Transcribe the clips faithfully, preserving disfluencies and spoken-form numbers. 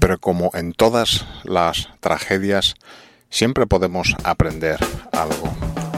pero como en todas las tragedias, siempre podemos aprender algo.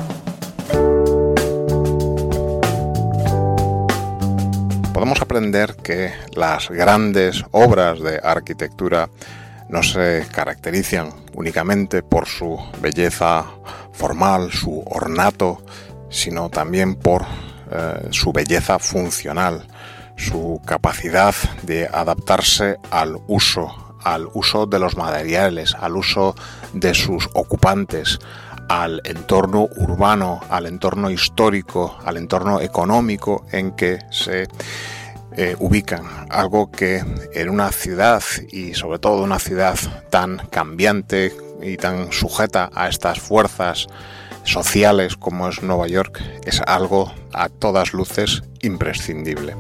Podemos aprender que las grandes obras de arquitectura no se caracterizan únicamente por su belleza formal, su ornato, sino también por eh, su belleza funcional, su capacidad de adaptarse al uso, al uso de los materiales, al uso de sus ocupantes, al entorno urbano, al entorno histórico, al entorno económico en que se eh, ubican. Algo que en una ciudad, y sobre todo una ciudad tan cambiante y tan sujeta a estas fuerzas sociales como es Nueva York, es algo a todas luces imprescindible.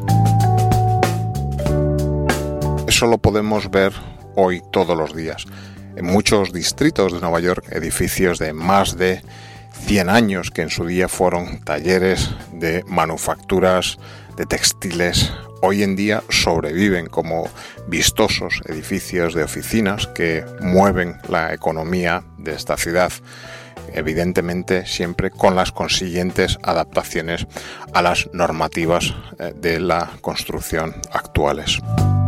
Eso lo podemos ver hoy todos los días. En muchos distritos de Nueva York, edificios de más de cien años que en su día fueron talleres de manufacturas, de textiles, hoy en día sobreviven como vistosos edificios de oficinas que mueven la economía de esta ciudad, evidentemente siempre con las consiguientes adaptaciones a las normativas de la construcción actuales.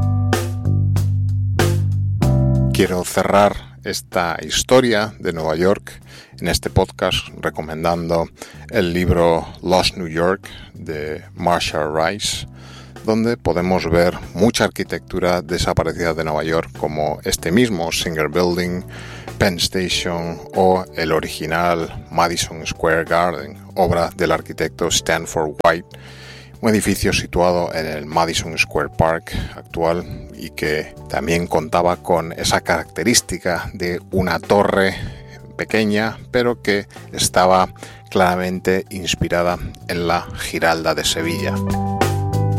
Quiero cerrar esta historia de Nueva York en este podcast recomendando el libro Lost New York de Marshall Rice, donde podemos ver mucha arquitectura desaparecida de Nueva York, como este mismo Singer Building, Penn Station o el original Madison Square Garden, obra del arquitecto Stanford White, un edificio situado en el Madison Square Park actual y que también contaba con esa característica de una torre pequeña, pero que estaba claramente inspirada en la Giralda de Sevilla.